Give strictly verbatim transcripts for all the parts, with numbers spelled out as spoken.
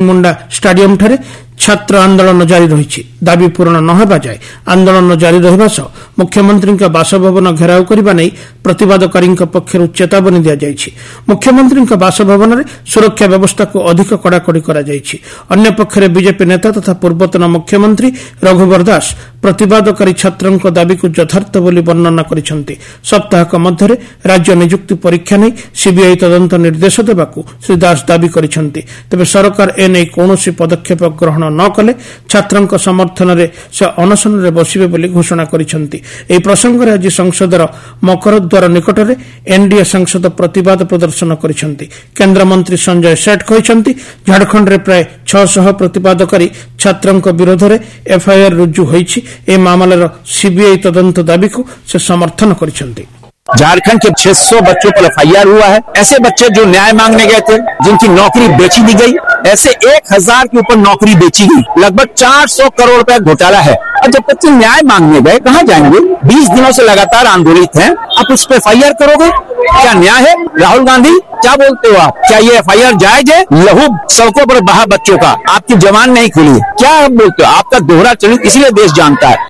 मुंडा stadium ठारे छात्र आंदोलन जारी रही दाबी पूरण न होगा जाए आंदोलन जारी रहा सह मुख्यमंत्री बासभवन घेराव करने नहीं प्रतिवादकारी पक्षर चेतावनी दि जाएगी। मुख्यमंत्री बासभवन में सुरक्षा व्यवस्था को अधिक कड़ाकड़ी अन्य पक्षरे बीजेपी नेता तथा पूर्वतन मुख्यमंत्री रघुवर दास प्रतिवादकारी छात्रों दाबी को यथार्थ बोली वर्णना करिसेंति। सप्ताहक मध्य राज्य नियुक्ति परीक्षा नहीं सीबीआई तदंत निर्देश देवाकू श्री दास दाबी करिसेंति। तेबे सरकार एने कौनसी पदक्षेप ग्रहण न कले छात्रों समर्थन में से अनशन में बसिबे बोली घोषणा करिसेंति। एही प्रसंग में आज संसदर मकरद्वार निकट में एनडीए सांसद प्रतिवाद प्रदर्शन करिसेंति। केन्द्रमंत्री संजय सेठ कहिसेंति झारखंड में प्राय छह सौ प्रतिवादकारी छात्रों विरोध में एफआईआर रुजु होईछि। ए मामलार सीबीआई तदंत दाबी को से समर्थन करिसेंति। झारखंड के छह सौ बच्चों पर एफआईआर हुआ है। ऐसे बच्चे जो न्याय मांगने गए थे, जिनकी नौकरी बेची दी गई, ऐसे एक हजार के ऊपर नौकरी बेची गई। लगभग चार सौ करोड़ रुपया घोटाला है। और जब बच्चे न्याय मांगने गए कहाँ जाएंगे? बीस दिनों से लगातार आंदोलित हैं, आप उस पर एफआईआर करोगे? क्या न्याय है? राहुल गांधी क्या बोलते हो आप? क्या ये एफआईआर जायज है? लहू सड़कों पर बहा बच्चों का, आपकी जबान नहीं खुली, क्या आप बोलते हो? आपका दोहरा चरित्र इसलिए देश जानता है।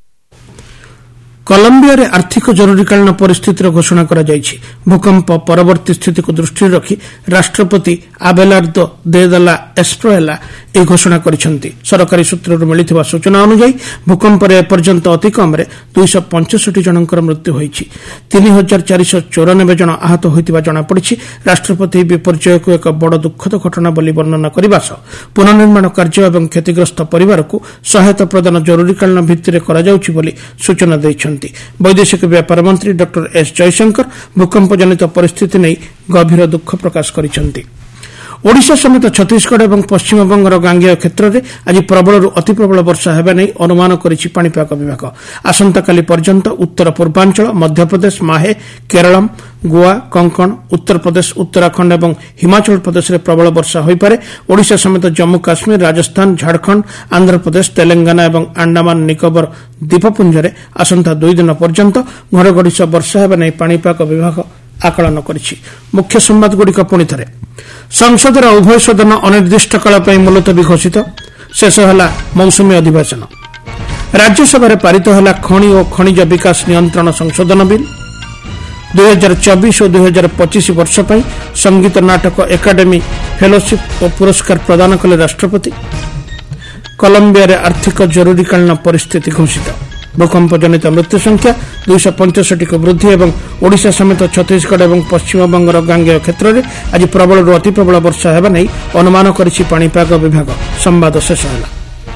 कोलंबिया रे आर्थिक जरूरीकालीन परिस्थितिर घोषणा करा जायछि। भूकंप परवर्ती स्थिति को दृष्टि रखी राष्ट्रपति आबेलार्दो दे ला एस्ट्रेला ए घोषणा करिसेंति। सरकारी सूत्रରୁ मिलिथिबा सूचना अनुसार भूकंप रे एपर्यंत अति कम रे दो सौ पचपन जनकर मृत्यु होईछि। तीन हजार चार सौ चौरानबे जन आहत होइतिबा जणा पड़िछि। राष्ट्रपति विपर्यय को एक बड़ दुखद घटना बोली वर्णना करबा सह पुनर्निर्माण कार्य एवं क्षतिग्रस्त परिवार को सहायता प्रदान जरूरीकालीन भित्तिरे करा जाउछि बोली सूचना दैछन्ति। वैदेशिक व्यापार मंत्री डॉक्टर एस जयशंकर भूकंप जनित परिस्थिति नहीं गभीर दुख प्रकाश करिसेंति। ओडिशा समेत छत्तीसगढ़ और पश्चिमबंगर गांगेय क्षेत्र में आज प्रबल अति प्रबल वर्षा होगा नहीं अनुमान करिछि पाणीपाग विभाग। आसंताकाली पर्यंत उत्तर पूर्वांचल मध्यप्रदेश माहे केरलम गोवा कंकण उत्तर प्रदेश उत्तराखंड और हिमाचल प्रदेश में प्रबल वर्षा हो पारे। ओडिशा समेत जम्मू काश्मीर राजस्थान झारखंड आंध्र प्रदेश तेलंगाना और अंडमान निकोबर द्वीपपुंज में आसंता दुई दिन पर्यंत घड़घड़ी सह वर्षा होगा नहीं पाणीपाग विभाग आकलन करिछि। मुख्य संवाद गुड़िक पुणी थे संसदर उभय सदन अनिर्दिष्ट काल मुलतवी घोषित। शेष है मौसुमी अधिवेशन। राज्यसभा पारित है खनि और खनिज विकास नियंत्रण संशोधन बिल। दुई हजार चौबीस और दुई हजार पच्चीस वर्ष पर संगीत नाटक एकाडेमी फेलोशिप और पुरस्कार प्रदान कले राष्ट्रपति। कोलंबिया रे आर्थिक जरूरीकालीन परिस्थिति घोषित। भूकंप जनित मृत्यु संख्या दुई सौ पंचषठी को वृद्धि और ओडिशा समेत छत्तीसगढ़ और पश्चिमबंगर गांगेय क्षेत्र में आज प्रबल अति प्रबल वर्षा होगा नहीं अनुमान करिछि पाणीपाग विभाग। संवाद शेष होला।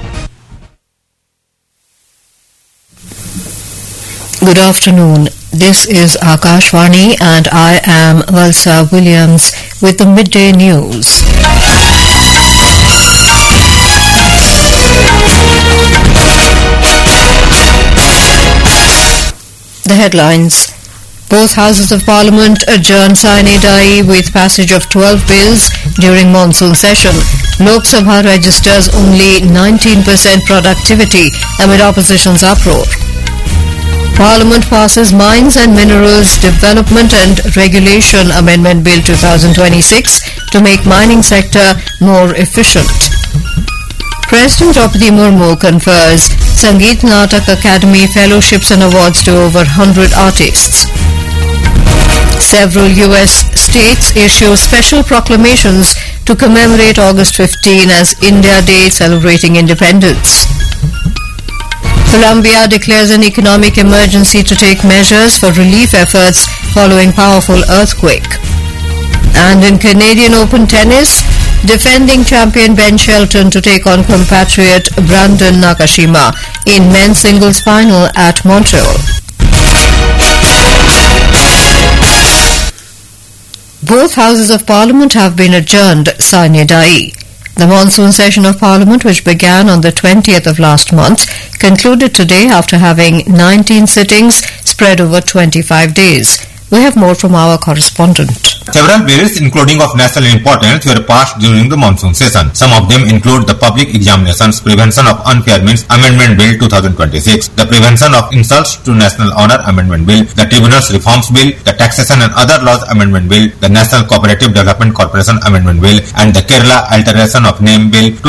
Good afternoon. This is Akashvani and I am Valsa Williams with the midday news. The headlines. Both houses of parliament adjourned sine die with passage of twelve bills during monsoon session. Lok Sabha registers only nineteen percent productivity amid opposition's uproar. Parliament passes Mines and Minerals Development and Regulation Amendment Bill twenty twenty-six to make mining sector more efficient. President Draupadi Murmu confers Sangeet Natak Academy fellowships and awards to over one hundred artists. Several U S states issue special proclamations to commemorate August fifteenth as India Day celebrating independence. Colombia declares an economic emergency to take measures for relief efforts following powerful earthquake. And in Canadian Open tennis, defending champion Ben Shelton to take on compatriot Brandon Nakashima in men's singles final at Montreal. Both houses of parliament have been adjourned sine die. The monsoon session of Parliament, which began on the twentieth of last month, concluded today after having nineteen sittings spread over twenty-five days. We have more from our correspondent. Several bills, including of national importance, were passed during the monsoon session. Some of them include the Public Examinations Prevention of Unfair Means Amendment Bill twenty twenty-six, the Prevention of Insults to National Honour Amendment Bill, the Tribunals Reforms Bill, the Taxation and Other Laws Amendment Bill, the National Cooperative Development Corporation Amendment Bill, and the Kerala Alteration of Name Bill